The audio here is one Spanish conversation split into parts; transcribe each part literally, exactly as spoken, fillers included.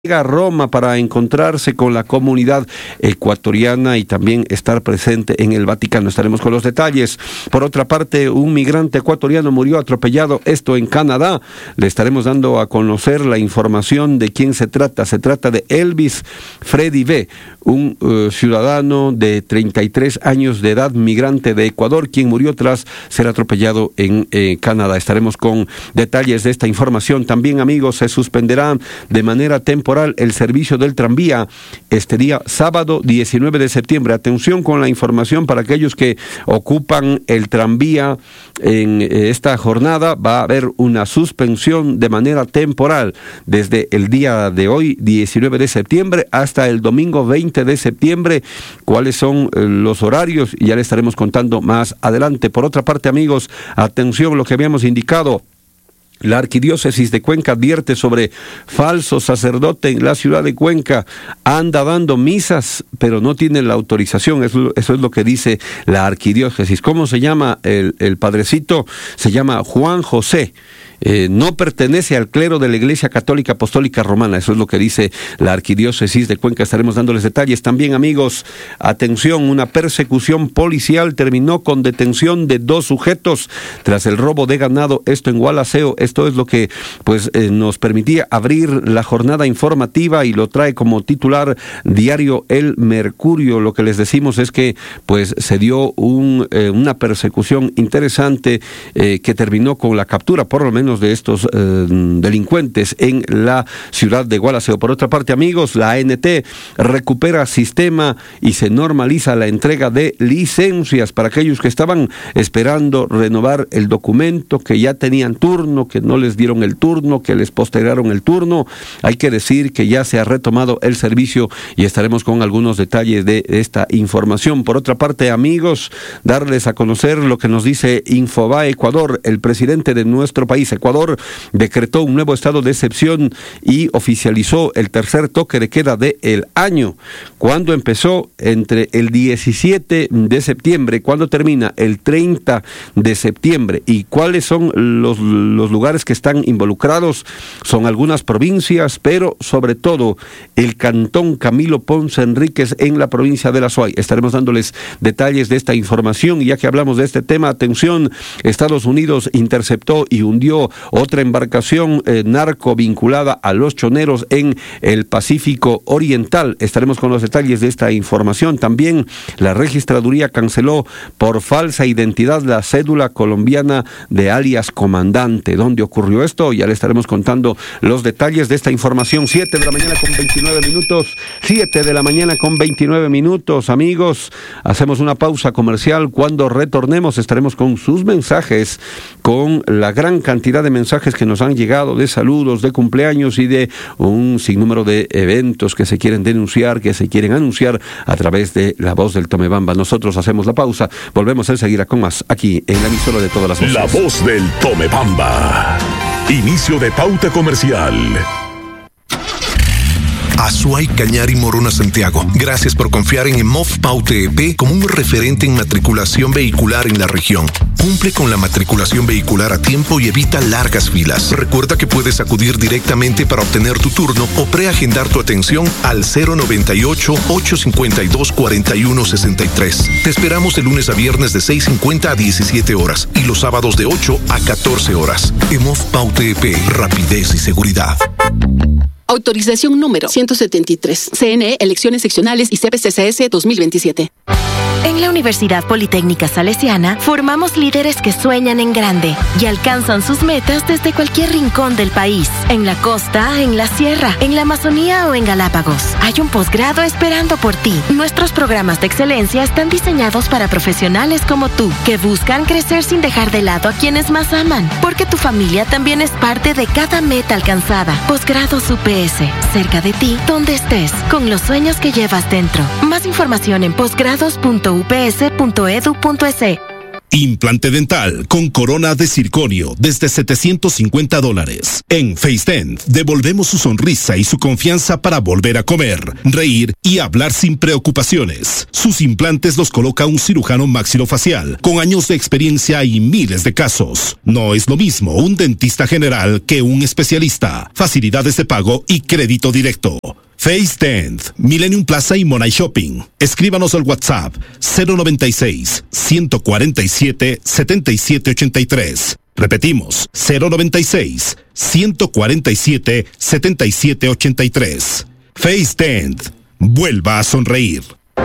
a Roma para encontrarse con la comunidad ecuatoriana y también estar presente en el Vaticano. Estaremos con los detalles. Por otra parte, un migrante ecuatoriano murió atropellado, esto en Canadá. Le estaremos dando a conocer la información de quién se trata. Se trata de Elvis Freddy B., un uh, ciudadano de treinta y tres años de edad, migrante de Ecuador, quien murió tras ser atropellado en eh, Canadá. Estaremos con detalles de esta información. También, amigos, se suspenderá de manera temporal el servicio del tranvía este día sábado diecinueve de septiembre. Atención con la información para aquellos que ocupan el tranvía en esta jornada. Va a haber una suspensión de manera temporal desde el día de hoy, diecinueve de septiembre, hasta el domingo veinte de septiembre. ¿Cuáles son los horarios? Ya le estaremos contando más adelante. Por otra parte, amigos, atención lo que habíamos indicado. La Arquidiócesis de Cuenca advierte sobre falso sacerdote en la ciudad de Cuenca. Anda dando misas, pero no tiene la autorización. Eso, eso es lo que dice la Arquidiócesis. ¿Cómo se llama el, el padrecito? Se llama Juan José. Eh, no pertenece al clero de la Iglesia Católica Apostólica Romana. Eso es lo que dice la Arquidiócesis de Cuenca. Estaremos dándoles detalles. También, amigos, atención, una persecución policial terminó con detención de dos sujetos tras el robo de ganado, esto en Gualaceo. Esto es lo que pues eh, nos permitía abrir la jornada informativa y lo trae como titular diario El Mercurio. Lo que les decimos es que pues se dio un, eh, una persecución interesante eh, que terminó con la captura, por lo menos, de estos eh, delincuentes en la ciudad de Gualaceo. Por otra parte, amigos, la A N T recupera sistema y se normaliza la entrega de licencias para aquellos que estaban esperando renovar el documento, que ya tenían turno, que no les dieron el turno, que les postergaron el turno. Hay que decir que ya se ha retomado el servicio y estaremos con algunos detalles de esta información. Por otra parte, amigos, darles a conocer lo que nos dice Infobae Ecuador. El presidente de nuestro país, Ecuador, decretó un nuevo estado de excepción y oficializó el tercer toque de queda del año. ¿Cuándo empezó? Entre el diecisiete de septiembre. ¿Cuándo termina? El treinta de septiembre. ¿Y cuáles son los, los lugares que están involucrados? Son algunas provincias, pero sobre todo el cantón Camilo Ponce Enríquez en la provincia de La Suay. Estaremos dándoles detalles de esta información y ya que hablamos de este tema, atención, Estados Unidos interceptó y hundió otra embarcación eh, narco vinculada a los choneros en el Pacífico Oriental. Estaremos con los detalles de esta información. También la registraduría canceló por falsa identidad la cédula colombiana de alias Comandante. ¿Dónde ocurrió esto? Ya le estaremos contando los detalles de esta información. Siete de la mañana con veintinueve minutos. Siete de la mañana con veintinueve minutos, amigos. Hacemos una pausa comercial. Cuando retornemos estaremos con sus mensajes, con la gran cantidad de mensajes que nos han llegado de saludos, de cumpleaños y de un sinnúmero de eventos que se quieren denunciar, que se quieren anunciar a través de La Voz del Tomebamba. Nosotros hacemos la pausa, volvemos enseguida con más aquí en la emisora de todas las voces. La Voz del Tomebamba. Inicio de pauta comercial. Azuay, Cañar y Morona Santiago. Gracias por confiar en EMOF Paute E P como un referente en matriculación vehicular en la región. Cumple con la matriculación vehicular a tiempo y evita largas filas. Recuerda que puedes acudir directamente para obtener tu turno o preagendar tu atención al cero noventa y ocho, ochocientos cincuenta y dos, cuarenta y uno sesenta y tres. Te esperamos de lunes a viernes de seis cincuenta a diecisiete horas y los sábados de ocho a catorce horas. EMOF Paute E P, rapidez y seguridad. Autorización número ciento setenta y tres. C N E, Elecciones Seccionales y C P C C S dos mil veintisiete. En la Universidad Politécnica Salesiana formamos líderes que sueñan en grande y alcanzan sus metas desde cualquier rincón del país. En la costa, en la sierra, en la Amazonía o en Galápagos. Hay un posgrado esperando por ti. Nuestros programas de excelencia están diseñados para profesionales como tú, que buscan crecer sin dejar de lado a quienes más aman, porque tu familia también es parte de cada meta alcanzada. Posgrados U P S, cerca de ti, donde estés, con los sueños que llevas dentro. Más información en posgrados punto u p s punto edu punto e s. Implante dental con corona de circonio desde setecientos cincuenta dólares. En FaceDent devolvemos su sonrisa y su confianza para volver a comer, reír y hablar sin preocupaciones. Sus implantes los coloca un cirujano maxilofacial con años de experiencia y miles de casos. No es lo mismo un dentista general que un especialista. Facilidades de pago y crédito directo. FaceDent, Millennium Plaza y Monay Shopping. Escríbanos al WhatsApp cero noventa y seis, ciento cuarenta y siete, setenta y siete ochenta y tres. Repetimos, cero noventa y seis, ciento cuarenta y siete, setenta y siete ochenta y tres. FaceDent, vuelva a sonreír.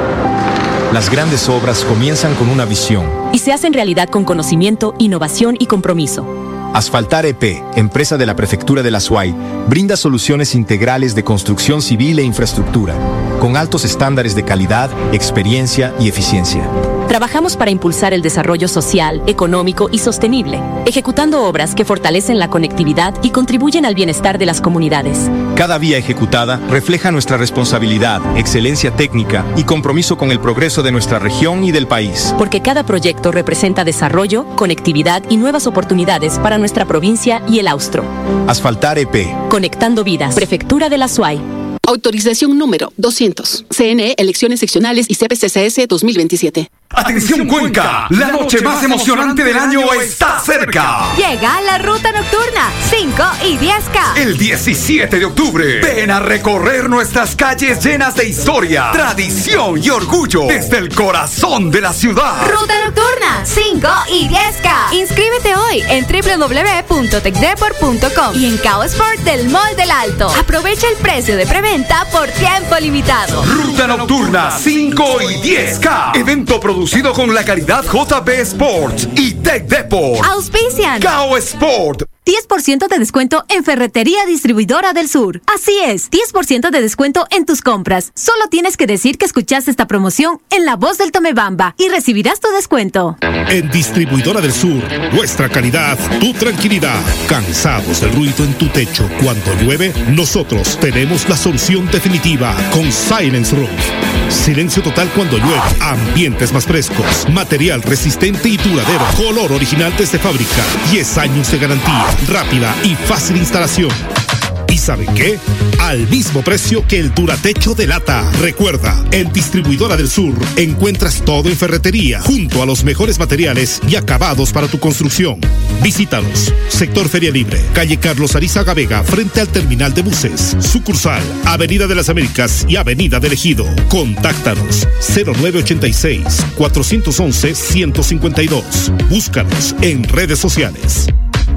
Las grandes obras comienzan con una visión y se hacen realidad con conocimiento, innovación y compromiso. Asfaltar E P, empresa de la Prefectura de la Azuay, brinda soluciones integrales de construcción civil e infraestructura, con altos estándares de calidad, experiencia y eficiencia. Trabajamos para impulsar el desarrollo social, económico y sostenible, ejecutando obras que fortalecen la conectividad y contribuyen al bienestar de las comunidades. Cada vía ejecutada refleja nuestra responsabilidad, excelencia técnica y compromiso con el progreso de nuestra región y del país. Porque cada proyecto representa desarrollo, conectividad y nuevas oportunidades para nuestra provincia y el austro. Asfaltar E P. Conectando vidas. Prefectura de la Azuay. Autorización número doscientos. C N E, Elecciones Seccionales y C P C C S dos mil veintisiete. ¡Atención Cuenca! La noche más emocionante del año está cerca. Llega la ruta nocturna cinco y diez K. El diecisiete de octubre. Ven a recorrer nuestras calles llenas de historia, tradición y orgullo desde el corazón de la ciudad. Ruta nocturna cinco y diez K. Inscríbete hoy en doble u doble u doble u punto tecdeport punto com y en Cao Sport del Mall del Alto. Aprovecha el precio de preventa por tiempo limitado. Ruta nocturna cinco y diez K. Evento producido con la calidad J B Sports y TecDeport. Auspician Cao Sport. diez por ciento de descuento en Ferretería Distribuidora del Sur. Así es, diez por ciento de descuento en tus compras. Solo tienes que decir que escuchaste esta promoción en La Voz del Tomebamba y recibirás tu descuento. En Distribuidora del Sur, nuestra calidad, tu tranquilidad. ¿Cansados del ruido en tu techo cuando llueve? Nosotros tenemos la solución definitiva con Silence Roof. Silencio total cuando llueve, ambientes más frescos, material resistente y duradero, color original desde fábrica, diez años de garantía, rápida y fácil instalación. ¿Y saben qué? Al mismo precio que el Duratecho de lata. Recuerda, en Distribuidora del Sur encuentras todo en ferretería, junto a los mejores materiales y acabados para tu construcción. Visítanos. Sector Feria Libre, calle Carlos Arizaga Vega, frente al terminal de buses. Sucursal, Avenida de las Américas y Avenida del Ejido. Contáctanos cero nueve ochenta y seis, cuatrocientos once, ciento cincuenta y dos. Búscanos en redes sociales.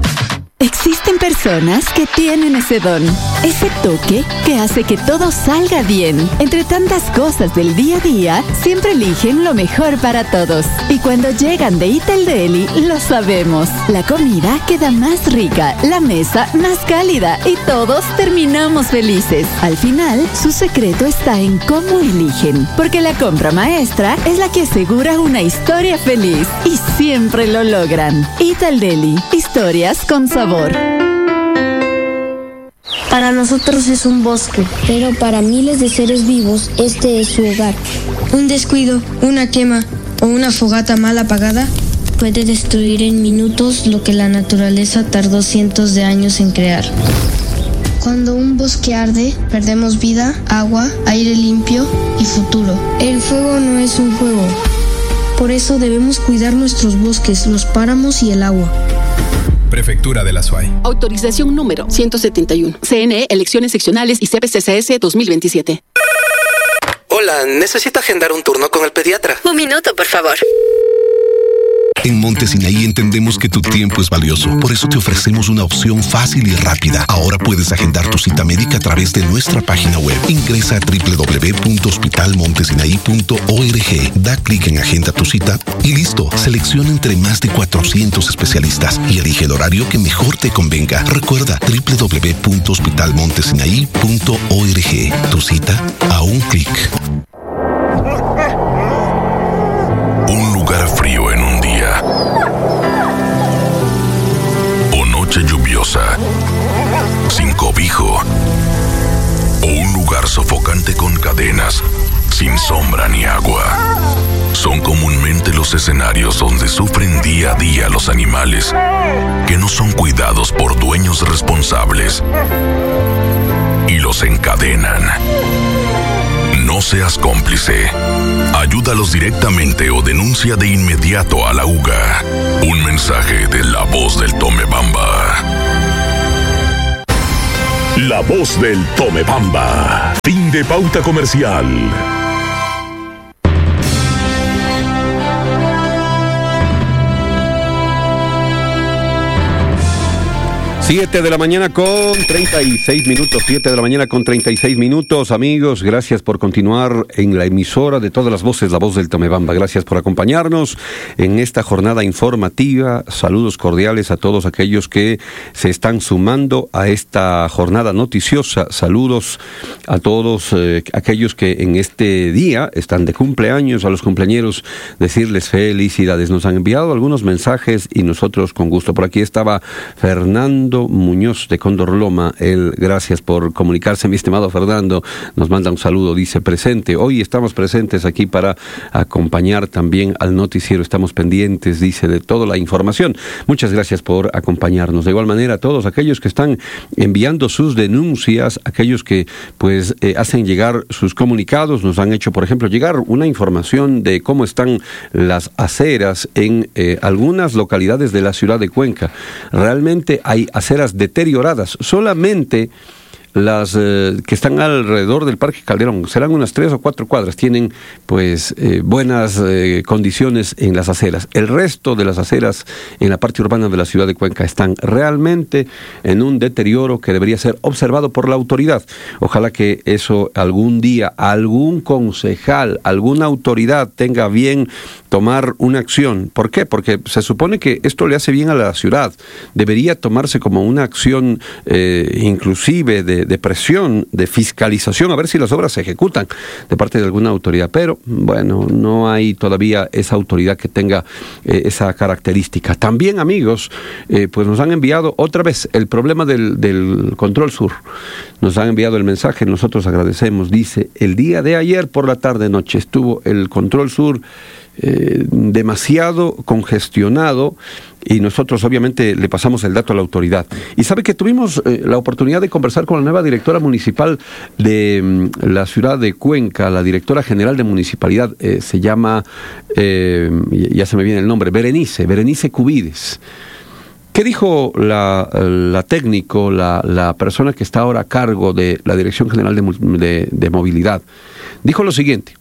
Existen personas que tienen ese don, ese toque que hace que todo salga bien. Entre tantas cosas del día a día, siempre eligen lo mejor para todos. Y cuando llegan de Ital Deli, lo sabemos. La comida queda más rica, la mesa más cálida y todos terminamos felices. Al final, su secreto está en cómo eligen, porque la compra maestra es la que asegura una historia feliz y siempre lo logran. Ital Deli, historias con sabor. Para nosotros es un bosque, pero para miles de seres vivos este es su hogar. Un descuido, una quema o una fogata mal apagada puede destruir en minutos lo que la naturaleza tardó cientos de años en crear. Cuando un bosque arde, perdemos vida, agua, aire limpio y futuro. El fuego no es un juego. Por eso debemos cuidar nuestros bosques, los páramos y el agua. Prefectura de la Azuay. Autorización número ciento setenta y uno. C N E, Elecciones Seccionales y C P C C S dos mil veintisiete. Hola, necesito agendar un turno con el pediatra. Un minuto, por favor. En Monte Sinaí entendemos que tu tiempo es valioso. Por eso te ofrecemos una opción fácil y rápida. Ahora puedes agendar tu cita médica a través de nuestra página web. Ingresa a doble u doble u doble u punto hospital montesinaí punto org. Da clic en Agenda tu cita y listo. Selecciona entre más de cuatrocientos especialistas y elige el horario que mejor te convenga. Recuerda, doble u doble u doble u punto hospital montesinaí punto org. Tu cita a un clic. Un lugar frío en un día. O noche lluviosa. Sin cobijo. O un lugar sofocante con cadenas, sin sombra ni agua. Son comúnmente los escenarios donde sufren día a día los animales que no son cuidados por dueños responsables y los encadenan. No seas cómplice. Ayúdalos directamente o denuncia de inmediato a la U G A. Un mensaje de La Voz del Tomebamba. La Voz del Tomebamba. Fin de pauta comercial. Siete de la mañana con treinta y seis minutos, siete de la mañana con treinta y seis minutos, amigos, gracias por continuar en la emisora de todas las voces, La Voz del Tomebamba, gracias por acompañarnos en esta jornada informativa, saludos cordiales a todos aquellos que se están sumando a esta jornada noticiosa, saludos a todos eh, aquellos que en este día están de cumpleaños, a los cumpleañeros decirles felicidades, nos han enviado algunos mensajes y nosotros con gusto, por aquí estaba Fernando Muñoz de Cóndor Loma, él, gracias por comunicarse, mi estimado Fernando, nos manda un saludo, dice presente, hoy estamos presentes aquí para acompañar también al noticiero, estamos pendientes, dice, de toda la información, muchas gracias por acompañarnos, de igual manera a todos aquellos que están enviando sus denuncias, aquellos que pues eh, hacen llegar sus comunicados, nos han hecho por ejemplo llegar una información de cómo están las aceras en eh, algunas localidades de la ciudad de Cuenca, realmente hay aceras deterioradas, solamente las eh, que están alrededor del Parque Calderón, serán unas tres o cuatro cuadras, tienen pues eh, buenas eh, condiciones en las aceras. El resto de las aceras en la parte urbana de la ciudad de Cuenca están realmente en un deterioro que debería ser observado por la autoridad. Ojalá que eso algún día, algún concejal, alguna autoridad tenga bien tomar una acción. ¿Por qué? Porque se supone que esto le hace bien a la ciudad. Debería tomarse como una acción eh, inclusive de de presión, de fiscalización, a ver si las obras se ejecutan de parte de alguna autoridad, pero bueno, no hay todavía esa autoridad que tenga eh, esa característica. También, amigos, eh, pues nos han enviado otra vez el problema del, del Control Sur, nos han enviado el mensaje, nosotros agradecemos, dice, el día de ayer por la tarde noche estuvo el Control Sur eh, demasiado congestionado, y nosotros obviamente le pasamos el dato a la autoridad. Y sabe que tuvimos eh, la oportunidad de conversar con la nueva directora municipal de mm, la ciudad de Cuenca, la directora general de municipalidad, eh, se llama, eh, ya se me viene el nombre, Berenice, Berenice Cubides. ¿Qué dijo la, la técnico, la, la persona que está ahora a cargo de la Dirección General de, de, de Movilidad? Dijo lo siguiente,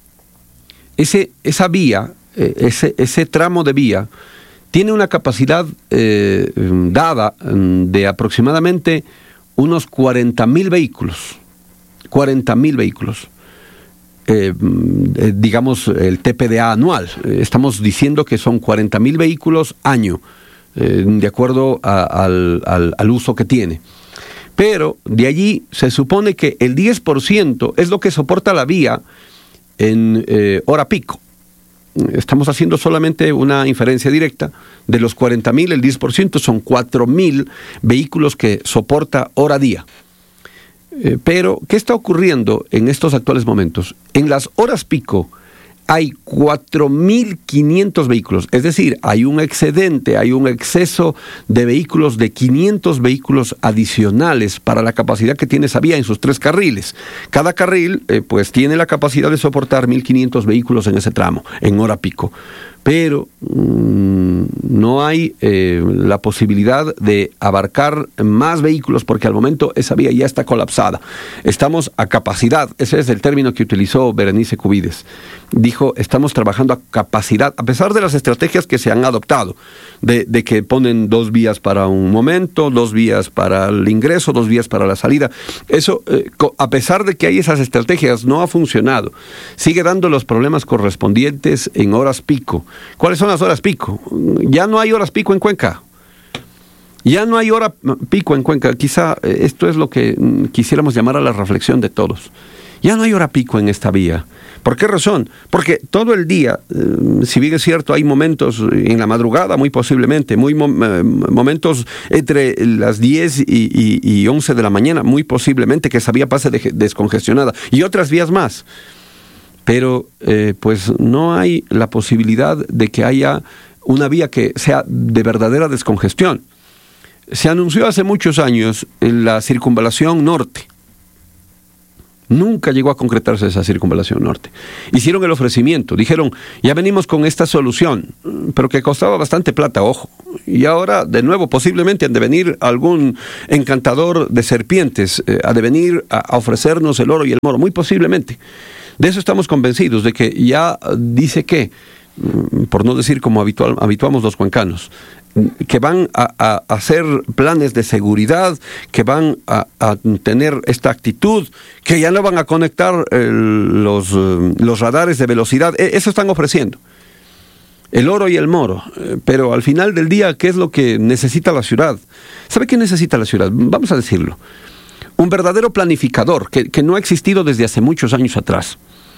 ese, esa vía, eh, ese, ese tramo de vía, tiene una capacidad eh, dada de aproximadamente unos cuarenta mil vehículos. cuarenta mil vehículos. Eh, eh, digamos, el T P D A anual. Estamos diciendo que son cuarenta mil vehículos año, eh, de acuerdo a, al, al, al uso que tiene. Pero de allí se supone que el diez por ciento es lo que soporta la vía en eh, hora pico. Estamos haciendo solamente una inferencia directa. De los cuarenta mil, el diez por ciento son cuatro mil vehículos que soporta hora día. Eh, pero, ¿qué está ocurriendo en estos actuales momentos? En las horas pico hay cuatro mil quinientos vehículos, es decir, hay un excedente, hay un exceso de vehículos de quinientos vehículos adicionales para la capacidad que tiene esa vía en sus tres carriles. Cada carril eh, pues tiene la capacidad de soportar mil quinientos vehículos en ese tramo, en hora pico. Pero mmm, no hay eh, la posibilidad de abarcar más vehículos porque al momento esa vía ya está colapsada. Estamos a capacidad, ese es el término que utilizó Berenice Cubides. Dijo, estamos trabajando a capacidad, a pesar de las estrategias que se han adoptado, de, de que ponen dos vías para un momento, dos vías para el ingreso, dos vías para la salida. Eso, eh, a pesar de que hay esas estrategias, no ha funcionado. Sigue dando los problemas correspondientes en horas pico. ¿Cuáles son las horas pico? Ya no hay horas pico en Cuenca. Ya no hay hora pico en Cuenca. Quizá esto es lo que quisiéramos llamar a la reflexión de todos. Ya no hay hora pico en esta vía. ¿Por qué razón? Porque todo el día, eh, si bien es cierto, hay momentos en la madrugada, muy posiblemente, muy mo- eh, momentos entre las diez y, y, y once de la mañana, muy posiblemente que esa vía pase de- descongestionada, y otras vías más. pero eh, pues no hay la posibilidad de que haya una vía que sea de verdadera descongestión. Se anunció hace muchos años la circunvalación norte. Nunca llegó a concretarse esa circunvalación norte. Hicieron el ofrecimiento, dijeron, ya venimos con esta solución, pero que costaba bastante plata, ojo. Y ahora, de nuevo, posiblemente han de venir algún encantador de serpientes, eh, ha de venir a, a ofrecernos el oro y el moro, muy posiblemente. De eso estamos convencidos, de que ya dice que, por no decir como habitual, habituamos los cuencanos, que van a, a hacer planes de seguridad, que van a, a tener esta actitud, que ya no van a conectar eh, los, eh, los radares de velocidad. Eh, eso están ofreciendo. El oro y el moro. Eh, pero al final del día, ¿qué es lo que necesita la ciudad? ¿Sabe qué necesita la ciudad? Vamos a decirlo. Un verdadero planificador, que, que no ha existido desde hace muchos años atrás.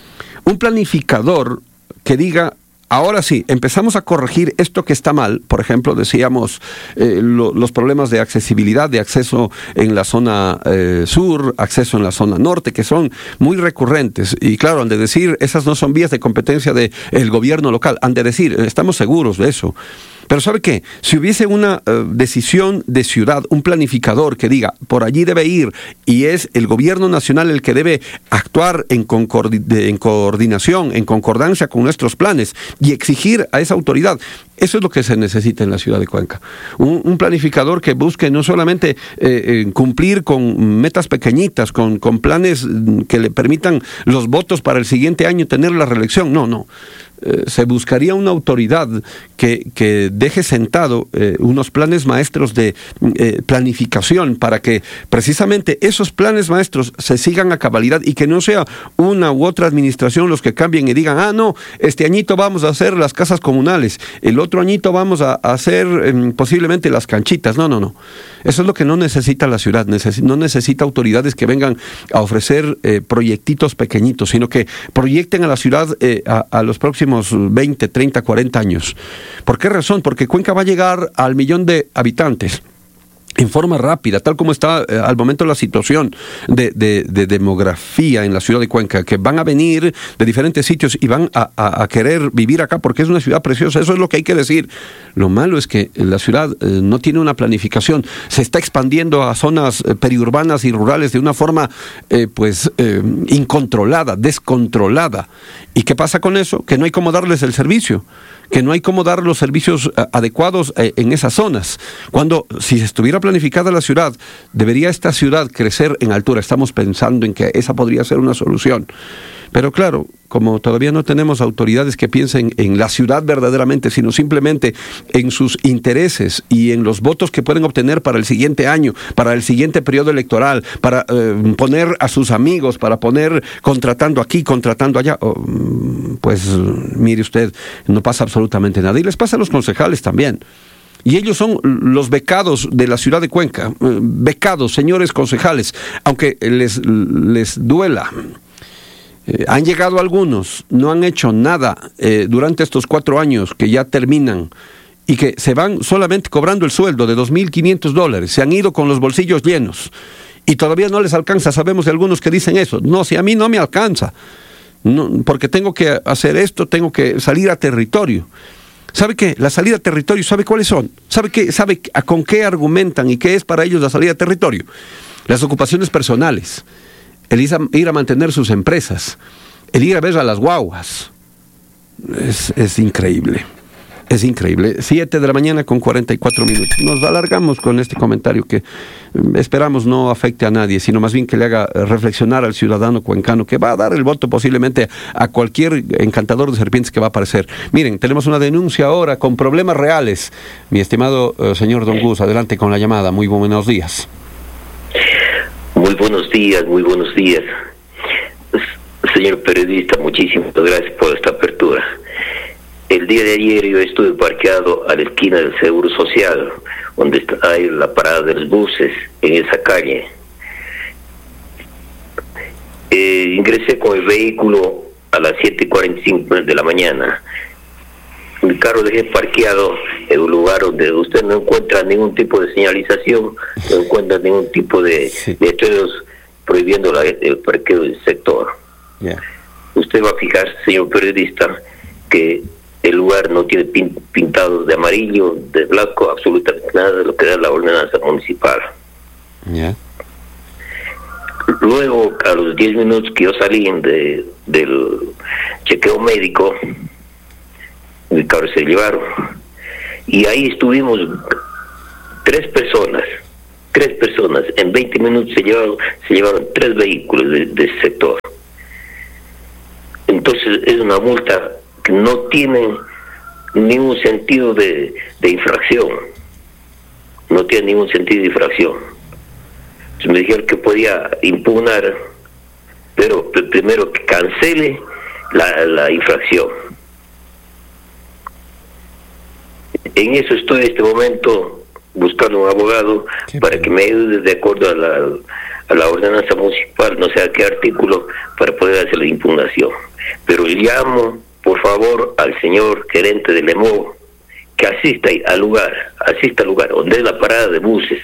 Un planificador que diga, ahora sí, empezamos a corregir esto que está mal. Por ejemplo, decíamos eh, lo, los problemas de accesibilidad, de acceso en la zona eh, sur, acceso en la zona norte, que son muy recurrentes. Y claro, han de decir, esas no son vías de competencia del gobierno local. Han de decir, estamos seguros de eso. Pero ¿sabe qué? Si hubiese una uh, decisión de ciudad, un planificador que diga, por allí debe ir, y es el gobierno nacional el que debe actuar en, concordi- en coordinación, en concordancia con nuestros planes, y exigir a esa autoridad. Eso es lo que se necesita en la ciudad de Cuenca. Un, un planificador que busque no solamente eh, eh, cumplir con metas pequeñitas, con, con planes que le permitan los votos para el siguiente año tener la reelección. No, no. Eh, se buscaría una autoridad que, que deje sentado eh, unos planes maestros de eh, planificación para que precisamente esos planes maestros se sigan a cabalidad y que no sea una u otra administración los que cambien y digan, ah, no, este añito vamos a hacer las casas comunales, el otro añito vamos a, a hacer eh, posiblemente las canchitas. No, no, no. Eso es lo que no necesita la ciudad. Neces- no necesita autoridades que vengan a ofrecer eh, proyectitos pequeñitos, sino que proyecten a la ciudad eh, a, a los próximos veinte, treinta, cuarenta años. ¿Por qué razón? Porque Cuenca va a llegar al millón de habitantes en forma rápida, tal como está eh, al momento la situación de, de, de demografía en la ciudad de Cuenca, que van a venir de diferentes sitios y van a, a, a querer vivir acá porque es una ciudad preciosa. Eso es lo que hay que decir. Lo malo es que la ciudad eh, no tiene una planificación, se está expandiendo a zonas eh, periurbanas y rurales de una forma eh, pues eh, incontrolada, descontrolada. ¿Y qué pasa con eso? Que no hay cómo darles el servicio, que no hay cómo dar los servicios uh, adecuados eh, en esas zonas. Cuando, si estuviera planificada la ciudad, debería esta ciudad crecer en altura. Estamos pensando en que esa podría ser una solución. Pero claro, como todavía no tenemos autoridades que piensen en la ciudad verdaderamente, sino simplemente en sus intereses y en los votos que pueden obtener para el siguiente año, para el siguiente periodo electoral, para eh, poner a sus amigos, para poner contratando aquí, contratando allá, oh, pues mire usted, no pasa absolutamente nada. Y les pasa a los concejales también. Y ellos son los becados de la ciudad de Cuenca, eh, becados, señores concejales, aunque les, les duela. Eh, han llegado algunos, no han hecho nada eh, durante estos cuatro años que ya terminan y que se van solamente cobrando el sueldo de dos mil quinientos dólares, se han ido con los bolsillos llenos y todavía no les alcanza. Sabemos de algunos que dicen eso, no, si a mí no me alcanza, no, porque tengo que hacer esto, tengo que salir a territorio. ¿Sabe qué? La salida a territorio, ¿sabe cuáles son? ¿Sabe qué? ¿Sabe a con qué argumentan y qué es para ellos la salida a territorio? Las ocupaciones personales, el ir a mantener sus empresas, el ir a ver a las guaguas. Es, es increíble, es increíble. Siete de la mañana con cuarenta y cuatro minutos. Nos alargamos con este comentario que esperamos no afecte a nadie, sino más bien que le haga reflexionar al ciudadano cuencano que va a dar el voto posiblemente a cualquier encantador de serpientes que va a aparecer. Miren, tenemos una denuncia ahora con problemas reales. Mi estimado uh, señor Don Gus, adelante con la llamada. Muy buenos días. Muy buenos días, muy buenos días. Señor periodista, muchísimas gracias por esta apertura. El día de ayer yo estuve parqueado a la esquina del Seguro Social, donde está, hay la parada de los buses, en esa calle. Eh, ingresé con el vehículo a las siete y cuarenta y cinco de la mañana. Mi carro dejé parqueado en un lugar donde usted no encuentra ningún tipo de señalización, no encuentra ningún tipo de, sí. de letreros prohibiendo la, el parqueo del sector. Yeah. usted va a fijar, señor periodista, que el lugar no tiene pin, pintados de amarillo, de blanco, absolutamente nada de lo que da la ordenanza municipal. Yeah. Luego, a los diez minutos que yo salí de, del chequeo médico, mi carro se llevaron. Y ahí estuvimos tres personas, tres personas. En veinte minutos se llevaron, se llevaron tres vehículos de, de ese sector. Entonces es una multa que no tiene ningún sentido de, de infracción. No tiene ningún sentido de infracción. Me dijeron que podía impugnar, pero primero que cancele la, la infracción. En eso estoy en este momento buscando un abogado ¿Qué para que me ayude de acuerdo a la, a la ordenanza municipal, no sé a qué artículo, para poder hacer la impugnación. Pero llamo, por favor, al señor gerente del E M O que asista al lugar, asista al lugar donde es la parada de buses.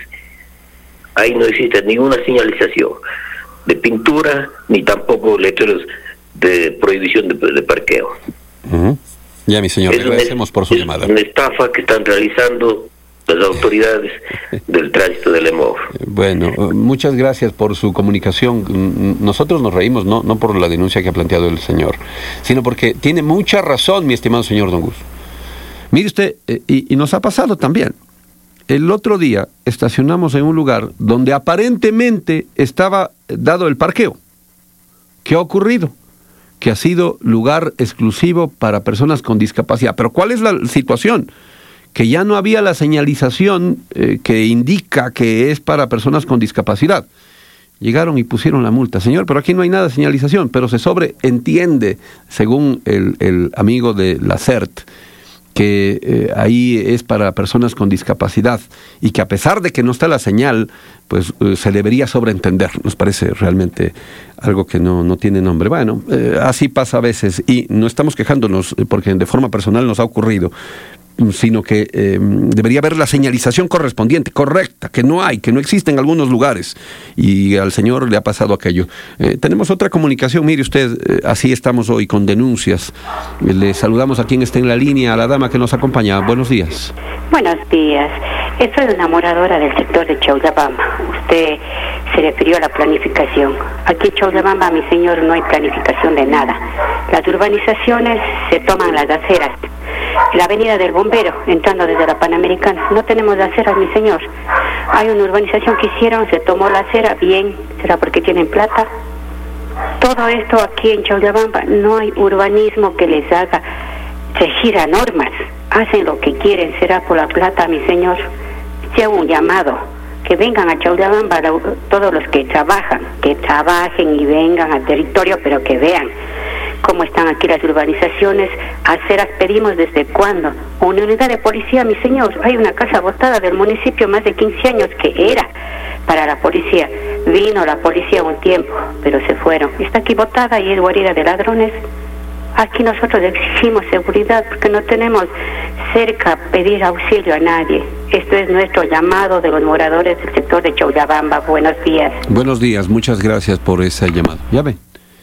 Ahí no existe ninguna señalización de pintura, ni tampoco letreros de prohibición de, de parqueo. Uh-huh. Ya, mi señor, le agradecemos por su es llamada. Una estafa que están realizando las autoridades del tránsito del E M O. Bueno, muchas gracias por su comunicación. Nosotros nos reímos, no, no por la denuncia que ha planteado el señor, sino porque tiene mucha razón, mi estimado señor Don Gus. Mire usted, eh, y, y nos ha pasado también. El otro día estacionamos en un lugar donde aparentemente estaba dado el parqueo. ¿Qué ha ocurrido? Que ha sido lugar exclusivo para personas con discapacidad. Pero ¿cuál es la situación? Que ya no había la señalización eh, que indica que es para personas con discapacidad. Llegaron y pusieron la multa. Señor, pero aquí no hay nada de señalización, pero se sobreentiende, según el, el amigo de la C E R T, que eh, ahí es para personas con discapacidad y que a pesar de que no está la señal, pues eh, se debería sobreentender. Nos parece realmente algo que no, no tiene nombre. Bueno, eh, así pasa a veces y no estamos quejándonos porque de forma personal nos ha ocurrido, sino que eh, debería haber la señalización correspondiente, correcta, que no hay, que no existe en algunos lugares, y al señor le ha pasado aquello. Eh, tenemos otra comunicación, mire usted, eh, así estamos hoy con denuncias. Eh, le saludamos a quien está en la línea, a la dama que nos acompaña. Buenos días. Buenos días. Soy una moradora del sector de Chaudabamba. Usted se refirió a la planificación. Aquí en Chaudabamba, mi señor, no hay planificación de nada. Las urbanizaciones se toman las aceras. La avenida del Bombero, entrando desde la Panamericana, no tenemos aceras, mi señor. Hay una urbanización que hicieron, se tomó la acera, bien, será porque tienen plata. Todo esto aquí en Chaudabamba, no hay urbanismo que les haga regir a normas. Hacen lo que quieren, será por la plata, mi señor. Si hago un llamado, que vengan a Chaudabamba todos los que trabajan, que trabajen y vengan al territorio, pero que vean cómo están aquí las urbanizaciones. Aceras pedimos desde cuándo. Una unidad de policía, mi señor. Hay una casa botada del municipio más de quince años que era para la policía. Vino la policía un tiempo, pero se fueron. Está aquí botada y es guarida de ladrones. Aquí nosotros exigimos seguridad porque no tenemos cerca pedir auxilio a nadie. Esto es nuestro llamado de los moradores del sector de Chaudabamba. Buenos días. Buenos días, muchas gracias por ese llamado. Ya ven.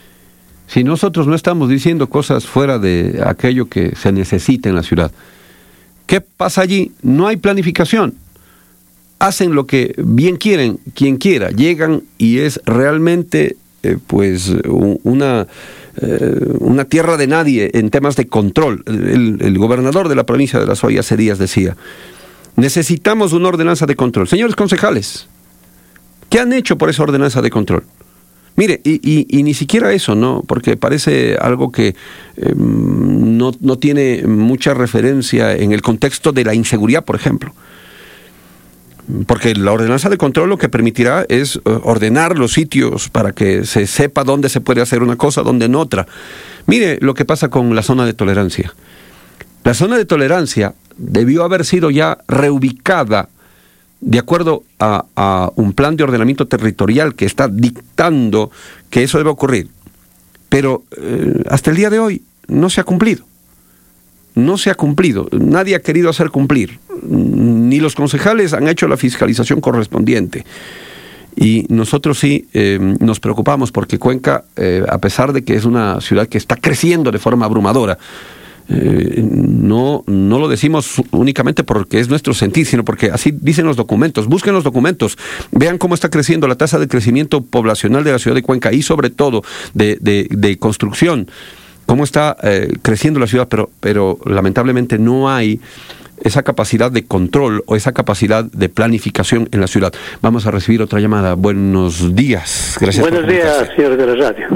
Si nosotros no estamos diciendo cosas fuera de aquello que se necesita en la ciudad, ¿qué pasa allí? No hay planificación. Hacen lo que bien quieren, quien quiera. Llegan y es realmente eh, pues una, eh, una tierra de nadie en temas de control. El, el gobernador de la provincia de La Suay hace días decía, necesitamos una ordenanza de control. Señores concejales, ¿qué han hecho por esa ordenanza de control? Mire, y, y, y ni siquiera eso, ¿no? Porque parece algo que eh, no, no tiene mucha referencia en el contexto de la inseguridad, por ejemplo. Porque la ordenanza de control lo que permitirá es uh, ordenar los sitios para que se sepa dónde se puede hacer una cosa, dónde no otra. Mire lo que pasa con la zona de tolerancia. La zona de tolerancia debió haber sido ya reubicada de acuerdo a, a un plan de ordenamiento territorial que está dictando que eso debe ocurrir. Pero eh, hasta el día de hoy no se ha cumplido. No se ha cumplido. Nadie ha querido hacer cumplir. Ni los concejales han hecho la fiscalización correspondiente. Y nosotros sí eh, nos preocupamos porque Cuenca, eh, a pesar de que es una ciudad que está creciendo de forma abrumadora, Eh, no, no lo decimos únicamente porque es nuestro sentir, sino porque así dicen los documentos. Busquen los documentos, vean cómo está creciendo la tasa de crecimiento poblacional de la ciudad de Cuenca y sobre todo de, de, de construcción, cómo está eh, creciendo la ciudad, pero, pero lamentablemente no hay esa capacidad de control o esa capacidad de planificación en la ciudad. Vamos a recibir otra llamada. Buenos días. Gracias. Buenos días, señor de la radio.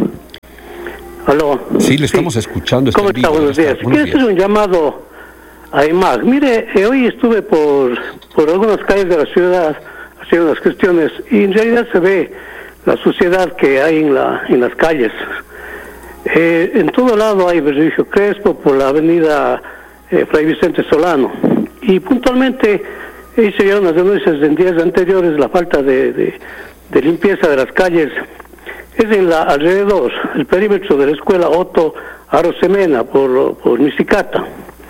¿Aló? Sí, le estamos sí. escuchando. ¿Cómo está? Buenos días. Quiero hacer un llamado a I M A C. Mire, eh, hoy estuve por, por algunas calles de la ciudad haciendo unas cuestiones y en realidad se ve la suciedad que hay en, la, en las calles. Eh, en todo lado hay Virgilio Crespo, por la avenida eh, Fray Vicente Solano. Y puntualmente hice ya unas denuncias en días anteriores, la falta de, de, de limpieza de las calles. Es en la alrededor, el perímetro de la escuela Otto Arosemena, por, por Misicata.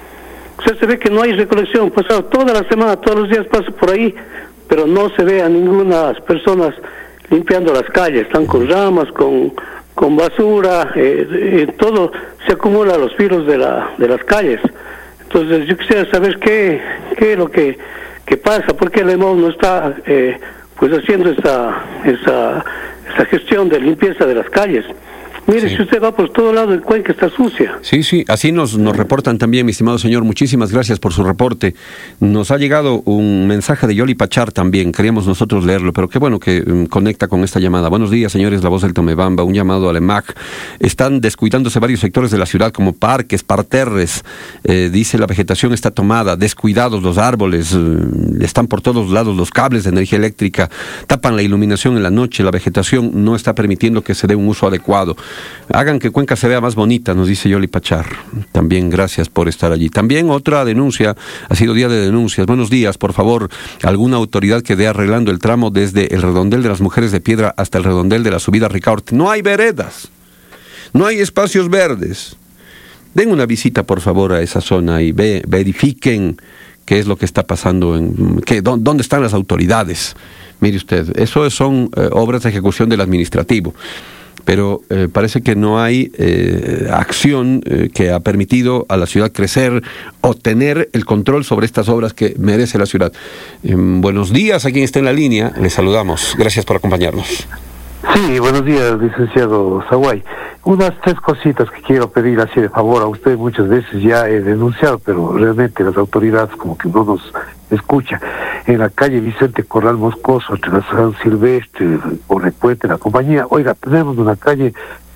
O sea, se ve que no hay recolección. Pasado toda la semana, todos los días paso por ahí, pero no se ve a ninguna personas limpiando las calles. Están con ramas, con, con basura, eh, eh, todo se acumula los virus de, la, de las calles. Entonces yo quisiera saber qué, qué es lo que, que pasa, por qué el E M O no está eh, pues haciendo esa... esa esa gestión de limpieza de las calles. Mire, sí. Si usted va por todo lado, el Cuenca está sucia. Sí, sí, así nos, nos reportan también, mi estimado señor. Muchísimas gracias por su reporte. Nos ha llegado un mensaje de Yoli Pachar también, queríamos nosotros leerlo, pero qué bueno que um, conecta con esta llamada. Buenos días, señores, la voz del Tomebamba, un llamado al E M A C. Están descuidándose varios sectores de la ciudad, como parques, parterres, eh, dice la vegetación está tomada, descuidados los árboles, eh, están por todos lados los cables de energía eléctrica, tapan la iluminación en la noche, la vegetación no está permitiendo que se dé un uso adecuado. Hagan que Cuenca se vea más bonita, nos dice Yoli Pachar. También gracias por estar allí. También otra denuncia, ha sido día de denuncias. Buenos días, por favor, alguna autoridad que dé arreglando el tramo desde el redondel de las Mujeres de Piedra hasta el redondel de la subida a Ricaurte. No hay veredas, no hay espacios verdes. Den una visita, por favor, a esa zona y ve, verifiquen qué es lo que está pasando, en, qué, dónde están las autoridades. Mire usted, eso son eh, obras de ejecución del administrativo. Pero eh, parece que no hay eh, acción eh, que ha permitido a la ciudad crecer o tener el control sobre estas obras que merece la ciudad. Eh, buenos días a quien está en la línea, les saludamos. Gracias por acompañarnos. Sí, buenos días, licenciado Zaguay. Unas tres cositas que quiero pedir así de favor a usted. Muchas veces ya he denunciado, pero realmente las autoridades como que no nos escuchan. En la calle Vicente Corral Moscoso, entre la San Silvestre, Borrepuente, la compañía, oiga, tenemos una calle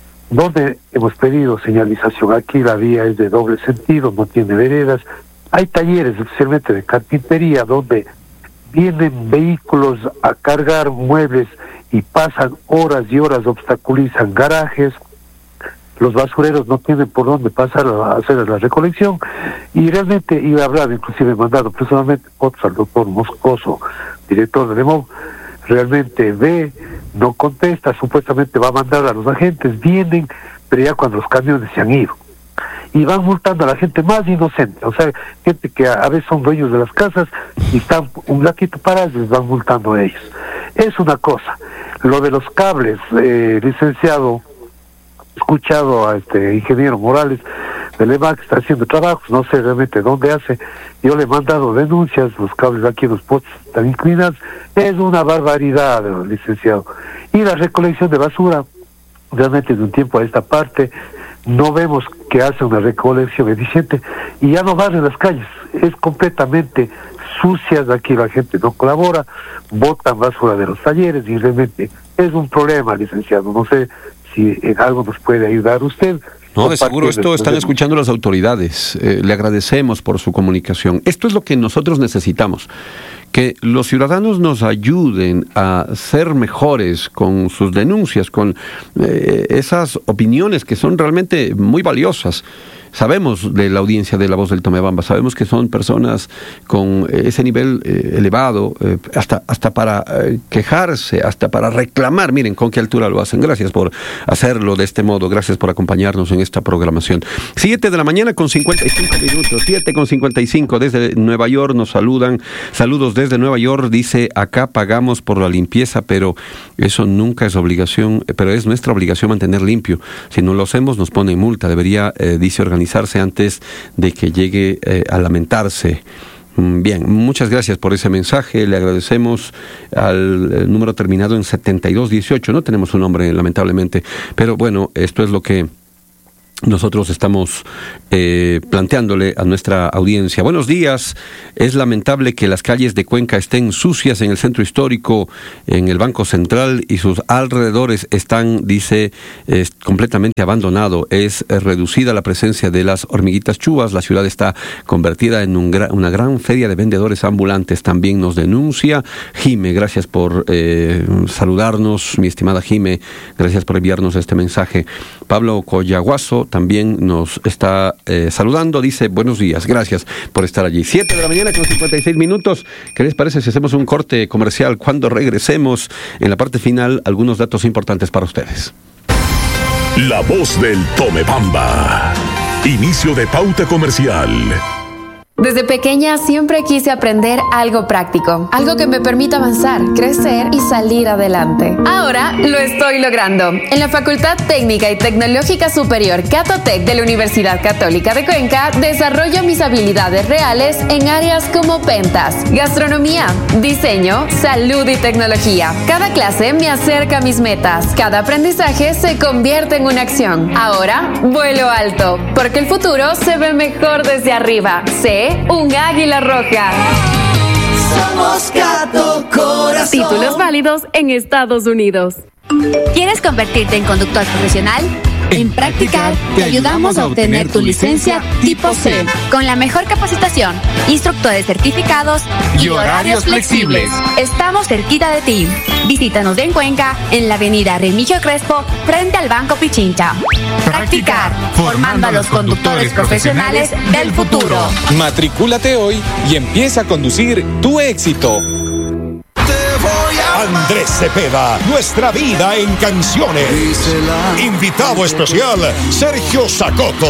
donde hemos pedido señalización. Aquí la vía es de doble sentido, no tiene veredas. Hay talleres, especialmente de carpintería, donde vienen vehículos a cargar muebles y pasan horas y horas, obstaculizan garajes. Los basureros no tienen por dónde pasar a hacer la recolección y realmente iba a hablar, inclusive he mandado personalmente fotos al doctor Moscoso, director del E M O, realmente ve, no contesta, supuestamente va a mandar a los agentes, vienen, pero ya cuando los camiones se han ido y van multando a la gente más inocente, o sea, gente que a, a veces son dueños de las casas y están un ratito parados y les van multando a ellos. Es una cosa. Lo de los cables, eh, licenciado, he escuchado a este ingeniero Morales del E M A C que está haciendo trabajos, no sé realmente dónde hace. Yo le he mandado denuncias, los cables aquí en los postes están inclinados, es una barbaridad, licenciado. Y la recolección de basura, realmente de un tiempo a esta parte, no vemos que hace una recolección eficiente y ya no barren las calles, es completamente sucias, aquí la gente no colabora, botan basura de los talleres y realmente es un problema, licenciado. No sé si en algo nos puede ayudar usted. No, de seguro esto están escuchando las autoridades. Eh, le agradecemos por su comunicación. Esto es lo que nosotros necesitamos, que los ciudadanos nos ayuden a ser mejores con sus denuncias, con eh, esas opiniones que son realmente muy valiosas. sabemos de la audiencia de La Voz del Tomebamba, sabemos que son personas con ese nivel eh, elevado, eh, hasta, hasta para eh, quejarse, hasta para reclamar. Miren con qué altura lo hacen. Gracias por hacerlo de este modo, gracias por acompañarnos en esta programación. Siete de la mañana con cincuenta y cinco minutos, siete con cincuenta y cinco desde Nueva York nos saludan. Saludos desde Nueva York, dice, acá pagamos por la limpieza, pero eso nunca es obligación, pero es nuestra obligación mantener limpio. Si no lo hacemos nos ponen multa. Debería, eh, dice, organizarse antes de que llegue eh, a lamentarse. Bien, muchas gracias por ese mensaje. Le agradecemos al número terminado en setenta y dos dieciocho. No tenemos su nombre, lamentablemente, pero bueno, esto es lo que nosotros estamos eh, planteándole a nuestra audiencia. Buenos días. Es lamentable que las calles de Cuenca estén sucias en el centro histórico, en el Banco Central y sus alrededores están, dice, es completamente abandonado. Es eh, reducida la presencia de las hormiguitas chuvas. La ciudad está convertida en un gra- una gran feria de vendedores ambulantes. También nos denuncia Jime. Gracias por eh, saludarnos, mi estimada Jime. Gracias por enviarnos este mensaje. Pablo Coyaguazo también nos está eh, saludando, dice buenos días, gracias por estar allí. Siete de la mañana con cincuenta y seis minutos. ¿Qué les parece si hacemos un corte comercial? Cuando regresemos, en la parte final, algunos datos importantes para ustedes. La Voz del Tomebamba. Inicio de pauta comercial. Desde pequeña siempre quise aprender algo práctico, algo que me permita avanzar, crecer y salir adelante. Ahora lo estoy logrando. En la Facultad Técnica y Tecnológica Superior Catotec de la Universidad Católica de Cuenca desarrollo mis habilidades reales en áreas como ventas, gastronomía, diseño, salud y tecnología. Cada clase me acerca a mis metas. Cada aprendizaje se convierte en una acción. Ahora vuelo alto, porque el futuro se ve mejor desde arriba. Sé un águila roja. Somos Cato Corazón. Títulos válidos en Estados Unidos. ¿Quieres convertirte en conductor profesional? En Practicar te ayudamos a obtener tu licencia tipo C con la mejor capacitación, instructores certificados y horarios flexibles. Estamos cerquita de ti. Visítanos en Cuenca, en la avenida Remigio Crespo, frente al Banco Pichincha. Practicar, formando a los conductores profesionales del futuro. Matricúlate hoy y empieza a conducir tu éxito. Andrés Cepeda, nuestra vida en canciones. Invitado especial, Sergio Zacoto.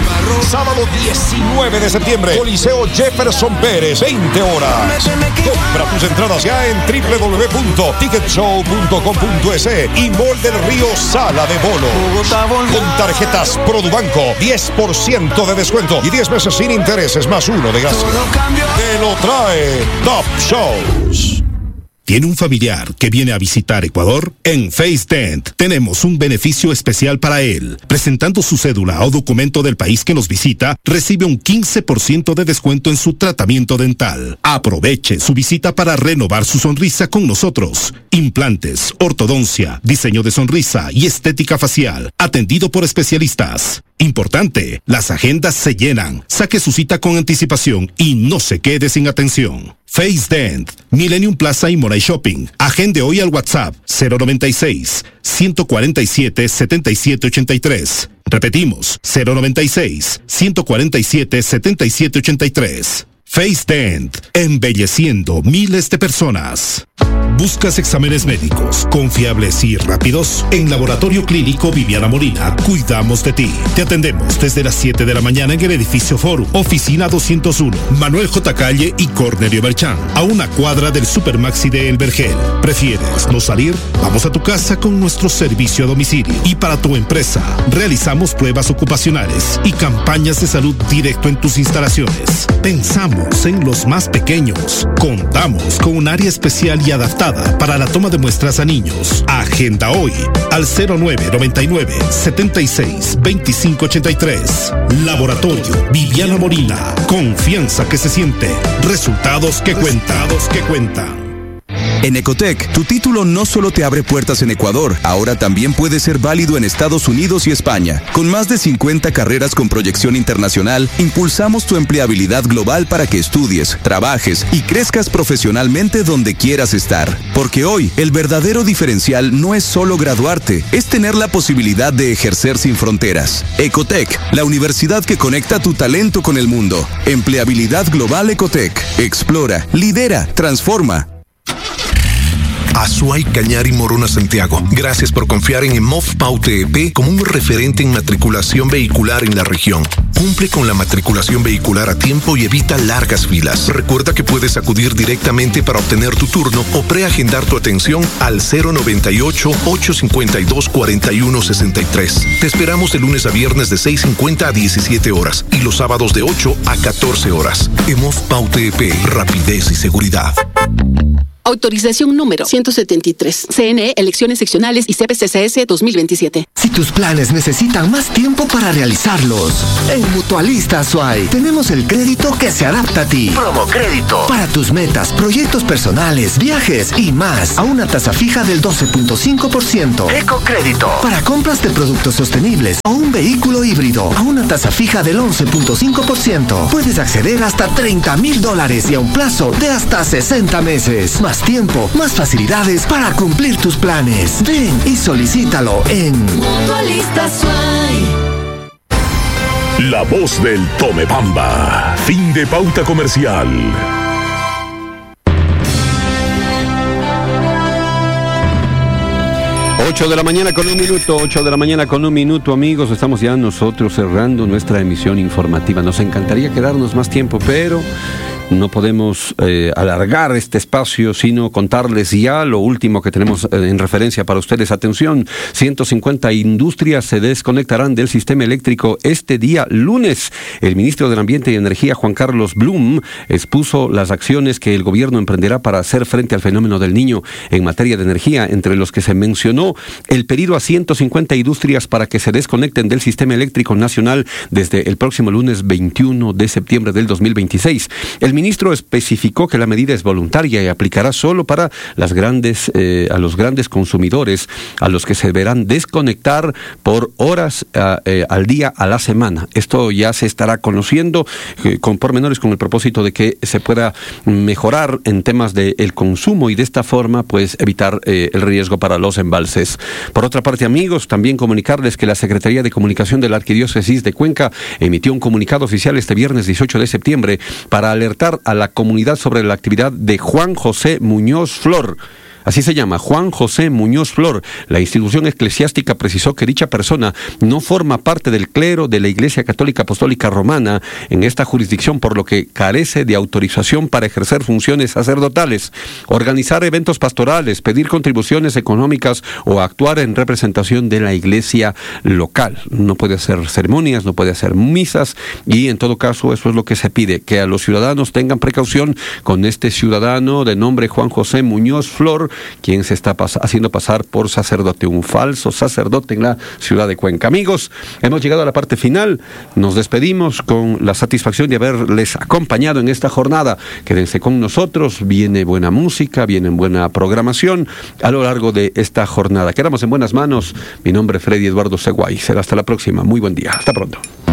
Sábado diecinueve de septiembre, Coliseo Jefferson Pérez, veinte horas. Compra tus entradas ya en doble u doble u doble u punto ticket show punto com punto es y Mall del Río Sala de Bolos. Con tarjetas Produbanco, diez por ciento de descuento y diez meses sin intereses más uno de gracia. Te lo trae Top Shows. ¿Tiene un familiar que viene a visitar Ecuador? En FaceDent tenemos un beneficio especial para él. Presentando su cédula o documento del país que nos visita, recibe un quince por ciento de descuento en su tratamiento dental. Aproveche su visita para renovar su sonrisa con nosotros. Implantes, ortodoncia, diseño de sonrisa y estética facial. Atendido por especialistas. Importante, las agendas se llenan. Saque su cita con anticipación y no se quede sin atención. FaceDent, Millennium Plaza y Moray Shopping. Agende hoy al WhatsApp cero noventa y seis, ciento cuarenta y siete, setenta y siete ochenta y tres. Repetimos, cero noventa y seis, ciento cuarenta y siete, setenta y siete ochenta y tres. FaceDent, embelleciendo miles de personas. ¿Buscas exámenes médicos confiables y rápidos? En Laboratorio Clínico Viviana Molina, cuidamos de ti. Te atendemos desde las siete de la mañana en el edificio Forum, oficina doscientos uno, Manuel J. Calle y Cornelio Berchán, a una cuadra del Supermaxi de El Vergel. ¿Prefieres no salir? Vamos a tu casa con nuestro servicio a domicilio. Y para tu empresa, realizamos pruebas ocupacionales y campañas de salud directo en tus instalaciones. Pensamos en los más pequeños. Contamos con un área especial y adaptada para la toma de muestras a niños. Agenda hoy al cero nueve noventa y nueve, setenta y seis, veinticinco ochenta y tres. Laboratorio Viviana Molina. Confianza que se siente. Resultados que cuentan. Resultados que cuentan. En Ecotec, tu título no solo te abre puertas en Ecuador, ahora también puede ser válido en Estados Unidos y España. Con más de cincuenta carreras con proyección internacional, impulsamos tu empleabilidad global para que estudies, trabajes y crezcas profesionalmente donde quieras estar. Porque hoy, el verdadero diferencial no es solo graduarte, es tener la posibilidad de ejercer sin fronteras. Ecotec, la universidad que conecta tu talento con el mundo. Empleabilidad global Ecotec. Explora, lidera, transforma. Azuay, Cañar y Morona Santiago. Gracias por confiar en EMOF Paute E P como un referente en matriculación vehicular en la región. Cumple con la matriculación vehicular a tiempo y evita largas filas. Recuerda que puedes acudir directamente para obtener tu turno o preagendar tu atención al cero noventa y ocho, ochocientos cincuenta y dos, cuarenta y uno sesenta y tres. Te esperamos de lunes a viernes de seis cincuenta a diecisiete horas y los sábados de ocho a catorce horas. EMOF Paute E P, rapidez y seguridad. Autorización número ciento setenta y tres. C N E, elecciones seccionales y C P C C S dos mil veintisiete. Si tus planes necesitan más tiempo para realizarlos, en Mutualista Azuay tenemos el crédito que se adapta a ti. Promo crédito. Para tus metas, proyectos personales, viajes y más, a una tasa fija del doce punto cinco por ciento. Ecocrédito. Para compras de productos sostenibles o un vehículo híbrido, a una tasa fija del once punto cinco por ciento. Puedes acceder hasta treinta mil dólares y a un plazo de hasta sesenta meses. Más tiempo, más facilidades para cumplir tus planes. Ven y solicítalo en Mutualista Azuay. La voz del Tomebamba. Fin de pauta comercial. ocho de la mañana con un minuto, ocho de la mañana con un minuto, amigos. Estamos ya nosotros cerrando nuestra emisión informativa. Nos encantaría quedarnos más tiempo, pero no podemos eh, alargar este espacio, sino contarles ya lo último que tenemos eh, en referencia para ustedes. Atención, ciento cincuenta industrias se desconectarán del sistema eléctrico este día lunes. El ministro del Ambiente y Energía, Juan Carlos Blum, expuso las acciones que el gobierno emprenderá para hacer frente al fenómeno del Niño en materia de energía, entre los que se mencionó el pedido a ciento cincuenta industrias para que se desconecten del sistema eléctrico nacional desde el próximo lunes veintiuno de septiembre del dos mil veintiséis. El ministro especificó que la medida es voluntaria y aplicará solo para las grandes, eh, a los grandes consumidores, a los que se deberán desconectar por horas uh, eh, al día a la semana. Esto ya se estará conociendo eh, con pormenores, con el propósito de que se pueda mejorar en temas del consumo y de esta forma pues evitar eh, el riesgo para los embalses. Por otra parte, amigos, también comunicarles que la Secretaría de Comunicación de la Arquidiócesis de Cuenca emitió un comunicado oficial este viernes dieciocho de septiembre para alertar a la comunidad sobre la actividad de Juan José Muñoz Flor. Así se llama, Juan José Muñoz Flor. La institución eclesiástica precisó que dicha persona no forma parte del clero de la Iglesia Católica Apostólica Romana en esta jurisdicción, por lo que carece de autorización para ejercer funciones sacerdotales, organizar eventos pastorales, pedir contribuciones económicas o actuar en representación de la iglesia local. No puede hacer ceremonias, no puede hacer misas y en todo caso eso es lo que se pide, que a los ciudadanos tengan precaución con este ciudadano de nombre Juan José Muñoz Flor, quien se está pas- haciendo pasar por sacerdote, un falso sacerdote en la ciudad de Cuenca. Amigos, hemos llegado a la parte final. Nos despedimos con la satisfacción de haberles acompañado en esta jornada. Quédense con nosotros, viene buena música, viene buena programación a lo largo de esta jornada. Quedamos en buenas manos. Mi nombre es Freddy Eduardo Seguay. Será hasta la próxima. Muy buen día. Hasta pronto.